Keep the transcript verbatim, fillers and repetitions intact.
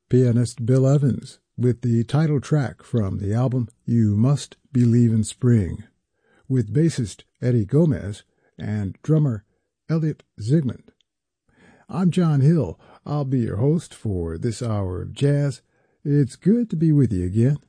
pianist Bill Evans with the title track from the album You Must Believe in Spring, with bassist Eddie Gomez and drummer Elliot Zygmunt. I'm John Hill. I'll be your host for this hour of jazz. It's good to be with you again.